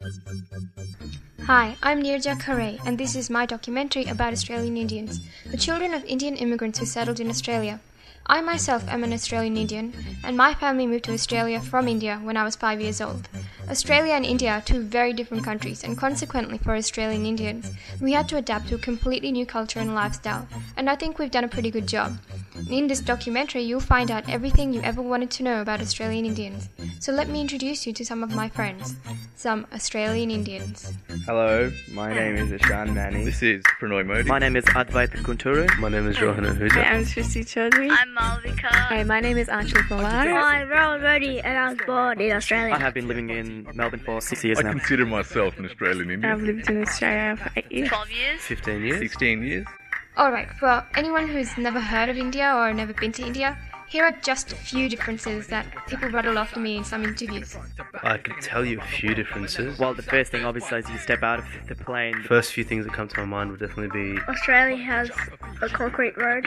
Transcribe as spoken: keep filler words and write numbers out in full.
Hi, I'm Nirja Kare, and this is my documentary about Australian Indians, the children of Indian immigrants who settled in Australia. I myself am an Australian Indian, and my family moved to Australia from India when I was five years old. Australia and India are two very different countries, and consequently for Australian Indians, we had to adapt to a completely new culture and lifestyle, and I think we've done a pretty good job. In this documentary, you'll find out everything you ever wanted to know about Australian Indians. So let me introduce you to some of my friends, some Australian Indians. Hello, my name is Ishan Manning. This is Pranoy Modi. My name is Advait Kunturu. My name is Rohan Ahuja. Hi, I'm Srishti Chaudhary. I'm Malvika. Hi, my name is Anshul Pawar. I'm Rowan Modi and I was born in Australia. I have been living in Melbourne for six years I now. consider myself an Australian Indian. I've lived in Australia for eight years. twelve years. fifteen years. sixteen years. Alright, for anyone who's never heard of India or never been to India, here are just a few differences that people rattle off to me in some interviews. I could tell you a few differences. Well, the first thing, obviously, as you step out of the plane, First few things that come to my mind would definitely be Australia has a concrete road.